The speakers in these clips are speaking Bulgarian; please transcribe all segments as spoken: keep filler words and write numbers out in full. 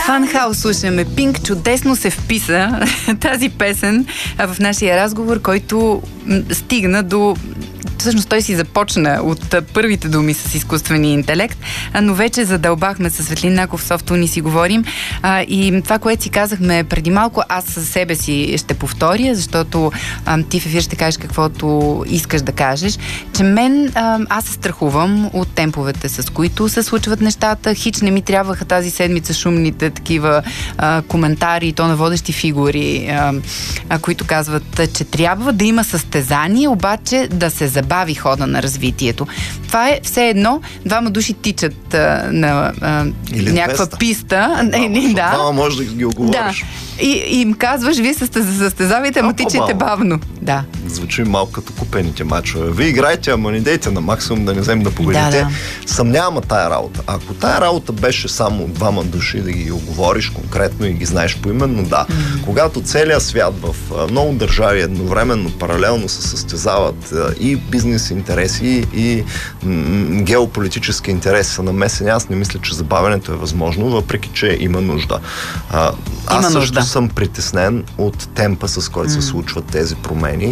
Фанхаус слушаме. Пинк чудесно се вписа тази песен в нашия разговор, който стигна до... Всъщност той си започна от първите думи с изкуствения интелект, но вече задълбахме с Светлин Наков, софтуни си говорим. А, и това, което си казахме преди малко, аз със себе си ще повторя, защото а, ти в ефир ще кажеш каквото искаш да кажеш, че мен, а, аз се страхувам от темповете, с които се случват нещата. Хич не ми трябваха тази седмица шумните такива а, коментари и то на водещи фигури, а, а, които казват, че трябва да има състезание, обаче да се забави хода на развитието. Това е все едно, двама души тичат а, на а, някаква двеста писта. Двама, Или, да. Двама може да ги оговориш. Да. И, и им казваш, вие се състезавайте, ама тичайте бавно. Да. Звучи малко като купените мачове. Вие играйте, ама не дейте на максимум да не взем да победите. Да, да. Съмнявам тая работа. Ако тая работа беше само двама души да ги оговориш конкретно и ги знаеш поименно, да. Mm. Когато целият свят в много държави едновременно, паралелно се състезават и бизнес интереси, и м- геополитически интереси са намесени, аз не мисля, че забавянето е възможно, въпреки че има нужда. А, аз има също нужда. съм притеснен от темпа, с който mm. се случват тези промени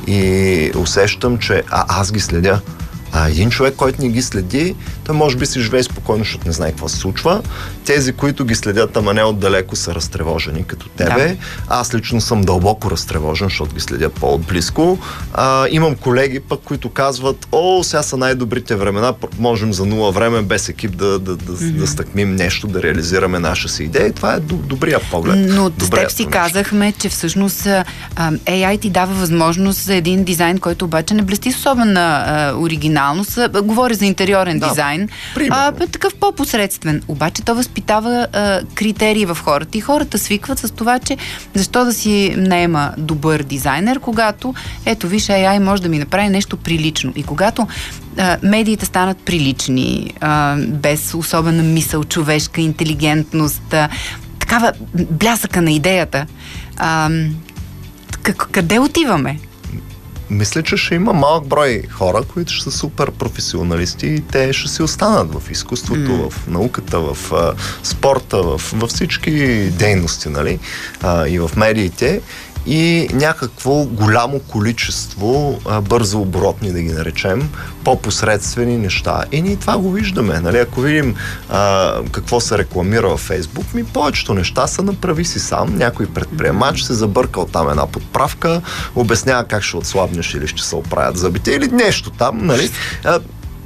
и усещам, че а, аз ги следя. А един човек, който не ги следи, той може би си живее спокойно, защото не знае какво се случва. Тези, които ги следят, ама не отдалеко, са разтревожени, като тебе. Да. Аз лично съм дълбоко разтревожен, защото ги следя по-отблизко. А, имам колеги пък, които казват, о, сега са най-добрите времена, можем за нула време без екип да, да, да, mm-hmm. да стъкмим нещо, да реализираме наша си идея. И това е добрия поглед. Но с теб си казахме, че всъщност Ей Ай ти дава възможност за един дизайн, който обаче не блести с особена оригиналност. Говори за интериорен да, дизайн, а, такъв по-посредствен. Обаче то възпитава а, критерии в хората и хората свикват с това, че защо да си наема добър дизайнер, когато, ето виж, Ей Ай може да ми направи нещо прилично. И когато а, медиите станат прилични, а, без особена мисъл, човешка интелигентност, а, такава блясъка на идеята, а, къде отиваме? Мисля, че ще има малък брой хора, които ще са супер професионалисти и те ще си останат в изкуството, mm. в науката, в а, спорта, в, във всички дейности, нали, а, и в медиите. И някакво голямо количество а, бързо оборотни, да ги наречем, по-посредствени неща. И ние това го виждаме. Нали? Ако видим а, какво се рекламира във Фейсбук, ми повечето неща са направи си сам. Някой предприемач се забъркал там една подправка, обяснява как ще отслабнеш или ще се оправят зъбите или нещо там. Нали? А,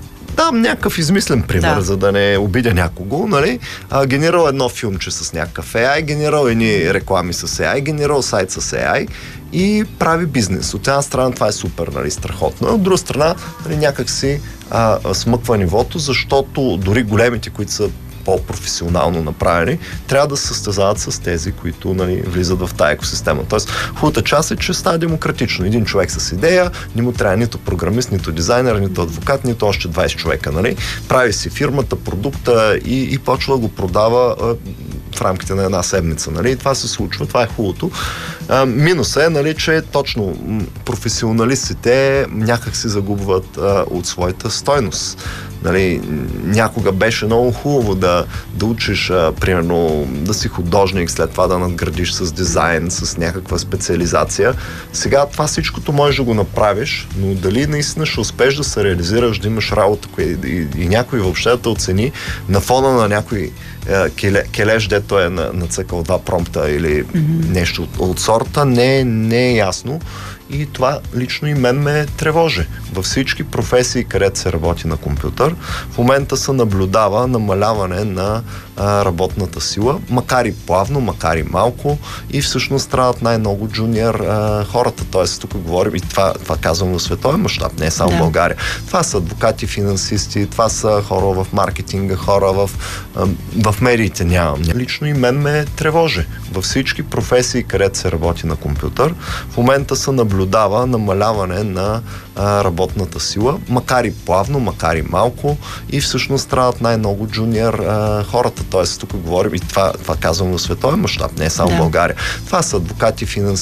дам някакъв измислен пример, да. За да не обидя някого, нали? А, генерал едно филмче с някакъв Ей Ай, генерал едни реклами с Ей Ай, генерал сайт с Ей Ай и прави бизнес. От една страна това е супер, нали, страхотно. От друга страна, нали, някак си а, смъква нивото, защото дори големите, които са по-професионално направени, трябва да се състезават с тези, които, нали, влизат в тая екосистема. Тоест, хубавата част е, че става демократично. Един човек с идея, не му трябва нито програмист, нито дизайнер, нито адвокат, нито още двайсет човека. Нали? Прави си фирмата, продукта и, и почва да го продава а, в рамките на една седмица. Нали? И това се случва, това е хубавото. А, минуса е, нали, че точно професионалистите някак си загубват а, от своята стойност. Нали, някога беше много хубаво да, да учиш, а, примерно, да си художник, след това да надградиш с дизайн, с някаква специализация. Сега това всичкото можеш да го направиш, но дали наистина ще успеш да се реализираш, да имаш работа и, и, и някой въобще да те оцени на фона на някой е, келе, кележ, дето е нацъкал два промпта или mm-hmm. нещо от, от сорта, не, не е ясно. И това лично и мен ме тревожи. Във всички професии, където се работи на компютър, в момента се наблюдава намаляване на а, работната сила, макар и плавно, макар и малко, и всъщност страдат най-много джуниор а, хората. Тоест, тук говорим, и това, това казвам в световен мащаб, не е само да. В България. Това са адвокати, финансисти, това са хора в маркетинга, хора в, а, в медиите нямам. Лично и мен ме тревожи. Във всички професии, където се работи на компютър, в момента се наблюдава намаляване на а, работната сила, макар и плавно, макар и малко, и всъщност страдат най-много джуниор а, хората. Тоест, тук говорим, и това, това казвам в световен мащаб, не е само да. В България. Това са адвокати, финансисти,